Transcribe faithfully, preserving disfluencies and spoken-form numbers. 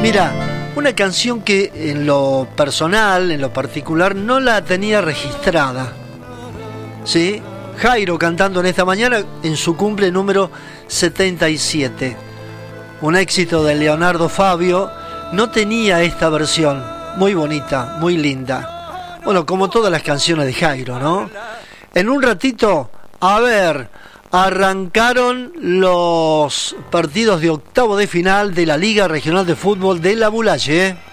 Mira, una canción que en lo personal, en lo particular, no la tenía registrada. ¿Sí? Jairo cantando en esta mañana en su cumple número setenta y siete. Un éxito de Leonardo Fabio. No tenía esta versión. Muy bonita, muy linda. Bueno, como todas las canciones de Jairo, ¿no? En un ratito, a ver, arrancaron los partidos de octavo de final de la Liga Regional de Fútbol de La Bulaye.